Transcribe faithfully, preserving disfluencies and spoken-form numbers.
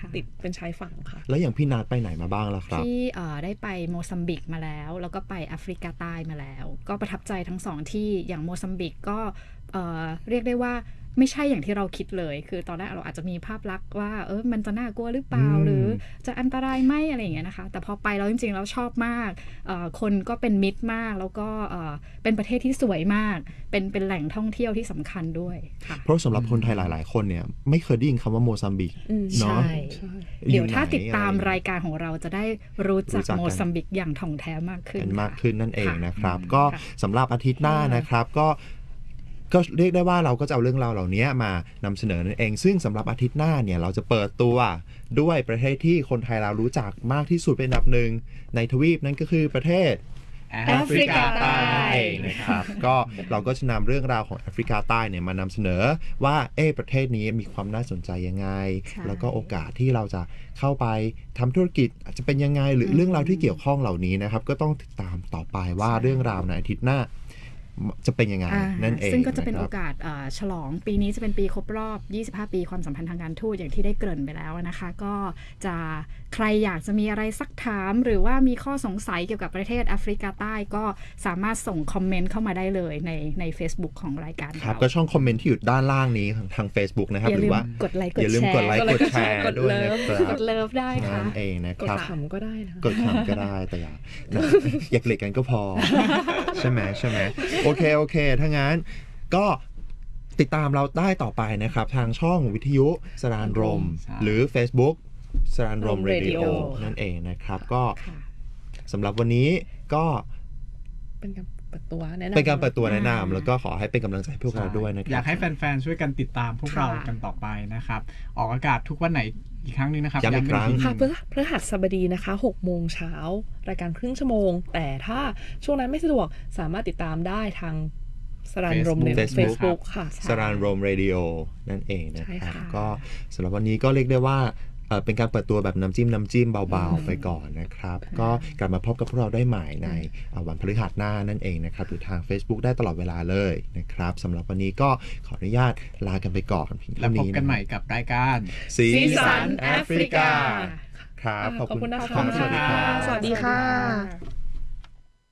ติดเป็นชายฝั่งค่ะแล้วอย่างพี่นัดไปไหนมาบ้างล่ะครับที่ได้ไปโมซัมบิกมาแล้วแล้วก็ไปแอฟริกาใต้มาแล้วก็ประทับใจทั้งสองที่อย่างโมซัมบิกก็เรียกได้ว่าไม่ใช่อย่างที่เราคิดเลยคือตอนแรกเราอาจจะมีภาพลักษณ์ว่าเออมันจะน่ากลัวหรือเปล่าหรือจะอันตรายไหมอะไรอย่างเงี้ยนะคะแต่พอไปแล้วจริงๆเราชอบมากคนก็เป็นมิตรมากแล้วก็เป็นประเทศที่สวยมากเป็นเป็นแหล่งท่องเที่ยวที่สำคัญด้วยเพราะสำหรับคนไทยหลายๆคนเนี่ยไม่เคยได้ยินคำว่าโมซัมบิกเนาะเดี๋ยวถ้าติดตามรายการของเราจะได้รู้จักโมซัมบิกอย่างถ่องแท้มากขึ้นมากขึ้นนั่นเองนะครับก็สำหรับอาทิตย์หน้านะครับก็ก็เรียกได้ว่าเราก็จะเอาเรื่องราวเหล่านี้มานำเสนอนั่นเองซึ่งสำหรับอาทิตย์หน้าเนี่ยเราจะเปิดตัวด้วยประเทศที่คนไทยเรารู้จักมากที่สุดเป็นอันดับหนึ่งในทวีปนั่นก็คือประเทศแอฟริกาใต้นะครับก็เราก็จะนำเรื่องราวของแอฟริกาใต้เนี่ยมานำเสนอว่าเอ๊ะประเทศนี้มีความน่าสนใจยังไงแล้วก็โอกาสที่เราจะเข้าไปทำธุรกิจอาจจะเป็นยังไงหรือเรื่องราวที่เกี่ยวข้องเหล่านี้นะครับก็ต้องติดตามต่อไปว่าเรื่องราวในอาทิตย์หน้าจะเป็นยังไงนั่นเองซึ่งก็จะเป็นโอกาสฉลองปีนี้จะเป็นปีครบรอบยี่สิบห้าปีความสัมพันธ์ทางการทูตอย่างที่ได้เกริ่นไปแล้วนะคะก็จะใครอยากจะมีอะไรซักถามหรือว่ามีข้อสงสัยเกี่ยวกับประเทศแอฟริกาใต้ก็สามารถส่งคอมเมนต์เข้ามาได้เลยในใน Facebook ของรายการครับก็ช่องคอมเมนต์ที่อยู่ด้านล่างนี้ทาง Facebook นะครับหรือว่ากดไลค์กดแชร์อย่าลืมกดไลค์กดแชร์ด้วยนะครับกดเลิฟได้ค่ะนั่นเองนะครับกดขำก็ได้นะกดขำก็ได้แต่อย่าอยากเกลียดกันก็พอใช่ไหมใช่ไหมโอเคโอเคถ้างั้นก็ติดตามเราได้ต่อไปนะครับทางช่องวิทยุสรานรมหรือ Facebook สรานรมเรดิโอนั่นเองนะครับก็สำหรับวันนี้ก็เป็นการเปิดตัวแนะนำเป็นการเปิดตัวแนะนำแล้วก็ขอให้เป็นกำลังใจพวกเราด้วยนะครับอยากให้แฟนๆช่วยกันติดตามพวกเรากันต่อไปนะครับออกอากาศทุกวันไหนอีกครั้งนึงนะครับย้ำอีกครั้งค่ะเพื่อพฤหัสบดีนะคะหกโมงเช้ารายการครึ่งชั่วโมงแต่ถ้าช่วงนั้นไม่สะดวกสามารถติดตามได้ทางสรานรมใน Facebook ค่ะสรานรมเรดิโอนั่นเองนะครับก็สำหรับวันนี้ก็เรียกได้ว่าเป็นการเปิดตัวแบบน้ำจิ้มน้ำจิ้มเบาๆไปก่อนนะครับก็กลับมาพบกับพวกเราได้ใหม่ในวันพฤหัสหน้านั่นเองนะครับหรือทาง Facebook ได้ตลอดเวลาเลยนะครับสำหรับวันนี้ก็ขออนุญาตลากันไปก่อนเพียงเท่านี้แล้วพบกันใหม่กับรายการสีสันแอฟริกาครับขอบคุณนะคะสวัสดีค่ะสวัสดีค่ะ